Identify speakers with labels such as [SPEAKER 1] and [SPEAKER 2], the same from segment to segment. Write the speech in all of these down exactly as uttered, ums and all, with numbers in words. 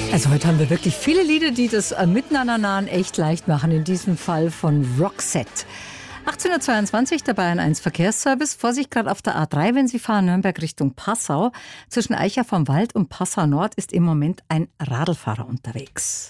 [SPEAKER 1] Also heute haben wir wirklich viele Lieder, die das Miteinander echt leicht machen. In diesem Fall von Roxette. achtzehnhundertzweiundzwanzig, der Bayern eins Verkehrsservice. Vorsicht gerade auf der A drei, wenn Sie fahren, Nürnberg Richtung Passau. Zwischen Eicher vom Wald und Passau Nord ist im Moment ein Radlfahrer unterwegs.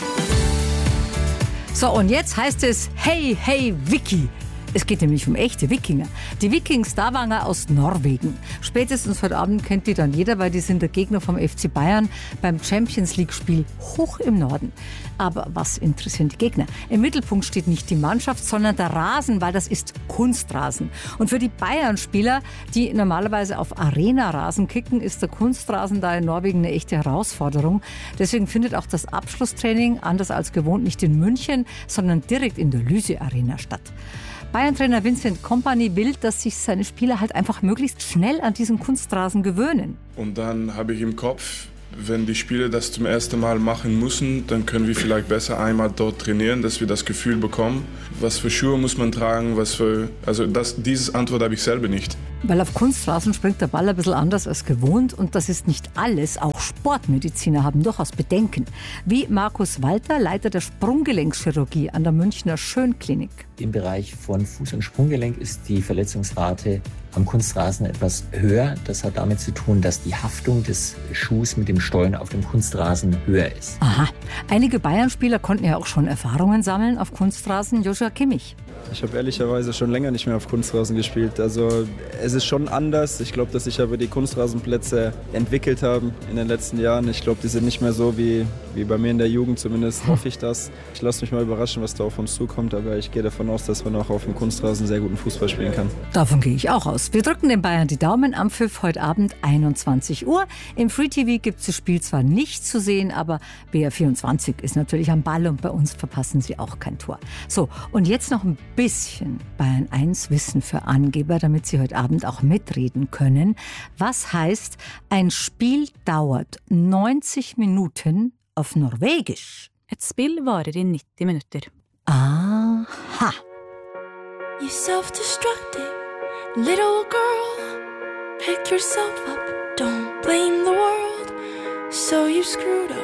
[SPEAKER 1] So, und jetzt heißt es Hey, hey, Vicky. Es geht nämlich um echte Wikinger. Die Viking-Stavanger aus Norwegen. Spätestens heute Abend kennt die dann jeder, weil die sind der Gegner vom F C Bayern beim Champions-League-Spiel hoch im Norden. Aber was interessieren die Gegner? Im Mittelpunkt steht nicht die Mannschaft, sondern der Rasen, weil das ist Kunstrasen. Und für die Bayern-Spieler, die normalerweise auf Arena-Rasen kicken, ist der Kunstrasen da in Norwegen eine echte Herausforderung. Deswegen findet auch das Abschlusstraining, anders als gewohnt, nicht in München, sondern direkt in der Lyse-Arena statt. Bayern-Trainer Vincent Kompany will, dass sich seine Spieler halt einfach möglichst schnell an diesen Kunstrasen gewöhnen.
[SPEAKER 2] Und dann habe ich im Kopf, wenn die Spieler das zum ersten Mal machen müssen, dann können wir vielleicht besser einmal dort trainieren, dass wir das Gefühl bekommen, was für Schuhe muss man tragen, was für, also das, diese Antwort habe ich selber nicht.
[SPEAKER 1] Weil auf Kunstrasen springt der Ball ein bisschen anders als gewohnt und das ist nicht alles. Auch Sportmediziner haben durchaus Bedenken. Wie Markus Walter, Leiter der Sprunggelenkschirurgie an der Münchner Schönklinik.
[SPEAKER 3] Im Bereich von Fuß- und Sprunggelenk ist die Verletzungsrate am Kunstrasen etwas höher. Das hat damit zu tun, dass die Haftung des Schuhs mit dem Stollen auf dem Kunstrasen höher ist.
[SPEAKER 1] Aha. Einige Bayern-Spieler konnten ja auch schon Erfahrungen sammeln auf Kunstrasen. Joshua Kimmich.
[SPEAKER 4] Ich habe ehrlicherweise schon länger nicht mehr auf Kunstrasen gespielt. Also es ist schon anders. Ich glaube, dass sich aber die Kunstrasenplätze entwickelt haben in den letzten Jahren. Ich glaube, die sind nicht mehr so wie, wie bei mir in der Jugend. Zumindest hoffe ich das. Ich lasse mich mal überraschen, was da auf uns zukommt. Aber ich gehe davon aus, dass man auch auf dem Kunstrasen sehr guten Fußball spielen kann.
[SPEAKER 1] Davon gehe ich auch aus. Wir drücken den Bayern die Daumen am Pfiff heute Abend einundzwanzig Uhr. Im Free T V gibt es das Spiel zwar nicht zu sehen, aber B R vierundzwanzig ist natürlich am Ball und bei uns verpassen Sie auch kein Tor. So, und jetzt noch ein bisschen Bayern eins Wissen für Angeber, damit Sie heute Abend auch mitreden können. Was heißt, ein Spiel dauert neunzig Minuten auf Norwegisch?
[SPEAKER 5] Et spill varer i nitti minutter.
[SPEAKER 1] Aha.
[SPEAKER 6] You self-destructing little girl. Pick yourself up, don't blame the world. So you screwed up